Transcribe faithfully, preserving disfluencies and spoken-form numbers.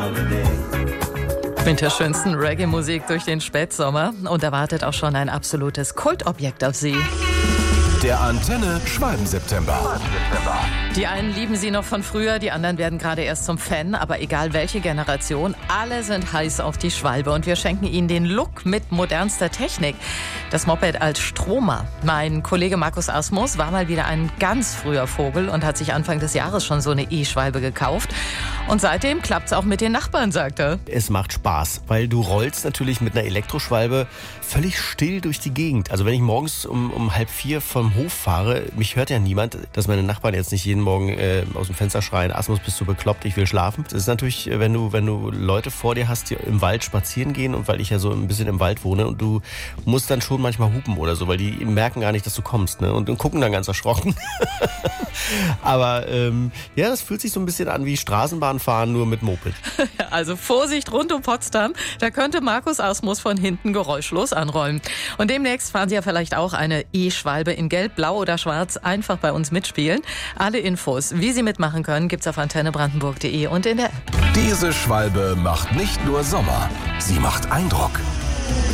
Mit der schönsten Reggae-Musik durch den Spätsommer. Und da wartet auch schon ein absolutes Kultobjekt auf Sie. Der Antenne Schwalben-September. Die einen lieben sie noch von früher, die anderen werden gerade erst zum Fan. Aber egal welche Generation, alle sind heiß auf die Schwalbe. Und wir schenken ihnen den Look mit modernster Technik. Das Moped als Stromer. Mein Kollege Markus Asmus war mal wieder ein ganz früher Vogel und hat sich Anfang des Jahres schon so eine E-Schwalbe gekauft. Und seitdem klappt's auch mit den Nachbarn, sagt er. Es macht Spaß, weil du rollst natürlich mit einer Elektroschwalbe völlig still durch die Gegend. Also wenn ich morgens um, um halb vier vom Hof fahre, mich hört ja niemand, dass meine Nachbarn jetzt nicht jeden Morgen äh, aus dem Fenster schreien, Asmus, bist du bekloppt, ich will schlafen. Das ist natürlich, wenn du, wenn du Leute vor dir hast, die im Wald spazieren gehen, und weil ich ja so ein bisschen im Wald wohne, und du musst dann schon manchmal hupen oder so, weil die merken gar nicht, dass du kommst, ne? Und, und gucken dann ganz erschrocken. Aber ähm, ja, das fühlt sich so ein bisschen an wie Straßenbahnfahren, nur mit Moped. Also Vorsicht rund um Potsdam, da könnte Markus Asmus von hinten geräuschlos anrollen. Und demnächst fahren Sie ja vielleicht auch eine E-Schwalbe in Gelb, Blau oder Schwarz. Einfach bei uns mitspielen. Alle Infos, wie Sie mitmachen können, gibt's auf antenne brandenburg punkt de und in der App. Diese Schwalbe macht nicht nur Sommer, sie macht Eindruck.